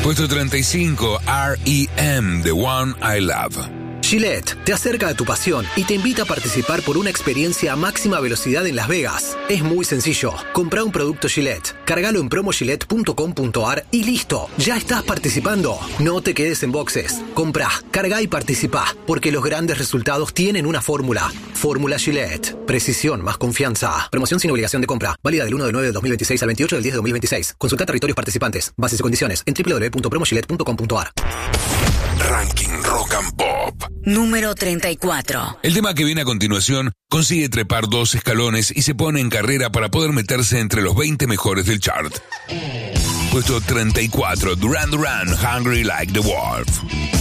Puesto 35, R.E.M., The One I Love. Gillette te acerca a tu pasión y te invita a participar por una experiencia a máxima velocidad en Las Vegas. Es muy sencillo. Comprá un producto Gillette, cargalo en promogillette.com.ar y listo. Ya estás participando. No te quedes en boxes. Comprá, cargá y participá, porque los grandes resultados tienen una fórmula. Fórmula Gillette. Precisión más confianza. Promoción sin obligación de compra. Válida del 1 de 9 de 2026 al 28 del 10 de 2026. Consulta territorios participantes. Bases y condiciones en www.promogillette.com.ar. Ranking Rock and Pop. Número 34. El tema que viene a continuación consigue trepar 2 escalones y se pone en carrera para poder meterse entre los 20 mejores del chart. Puesto 34, Duran Duran, Hungry Like the Wolf.